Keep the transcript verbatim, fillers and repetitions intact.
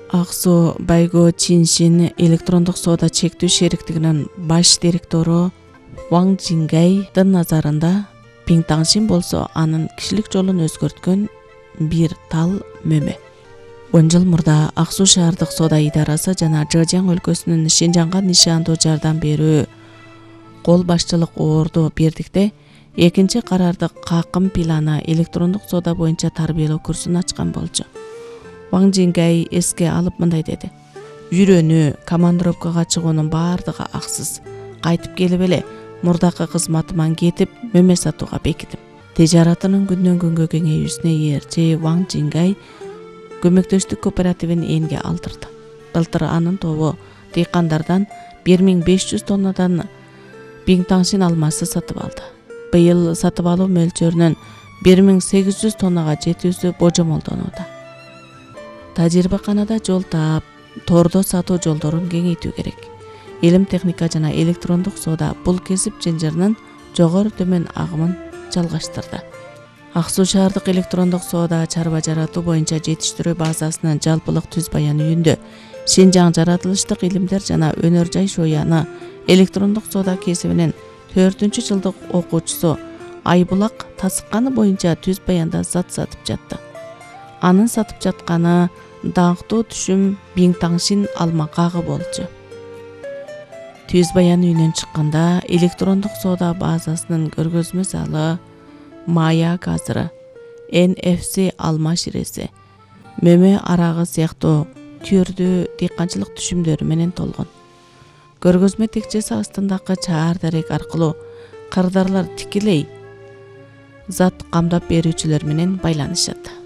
Ак Суу Байгоо Чиншин электрондук соода чектүү шериктигинин баш директору Ван Жингайдын назарында Пиң Таңшин болсо анын кишилик жолун өзгөрткөн бир тал мөмө. он жыл мурда Ак Суу шаардык соода идарасы жана Жэжяң өлкөсүнүн Шинжаңга нишандуу жардам берүү кол башчылык орду бирдикте экинчи карардык какым планы электрондук соода боюнча тарбиялоо курсун ачкан болчу. Ван Жингай эске алып мындай деди: "Жүрөнүү, командировкага чыгуунун баардыгы аксыз. Кайтып келип эле мурдакы кызматыман кетип, мөмө сатууга бекидим." Тежаратынын күндөн күнгө кеңейүүсүнө ээрчи Ван Жингай көмөктөштүк кооперативин энге алдырды. Былтыр анын тобу дыйкандардан бир миң беш жүз тоннадан Пиң Таңшин алмасы сатып алды. Быйыл сатып алуу мөлчөрүнүн бир миң сегиз жүз тоннага жетүүсү божомолдонууда. Тажрыйбаканада жол таап, тордо сатуу жолдорун кеңейтүү керек. Илим техника жана электрондук соода бул кесип жынжырынын жогору төмөн агымын жалгаштырды. Ак Суу шаардык электрондук соода чарба жаратуу боюнча жетиштирүү базасынын жалпылык түз баян үйүндө Шинжаң жаратылыштык илимдер жана өнөр жай шояны электрондук соода кесибинин төртүнчү жылдык окуучусу Айбулак тасыкканы боюнча түз баянда зат сатып жатты. Анын сатып жатканы даңктуу түшүм Пиң Таңшин алма кагы болчу. Түз баян үйүнөн чыкканда электрондук соода базасынын көргөзмө залы, мая газыры, эн эф си алма ширеси, мөмө арагы сыяктуу түрдүү дыйканчылык түшүмдөрү менен толгон. Көргөзмө текчеси астындагы чаар дарек аркылуу кырдаарлар тикелей зат камдап берүүчүлөр менен байланышат.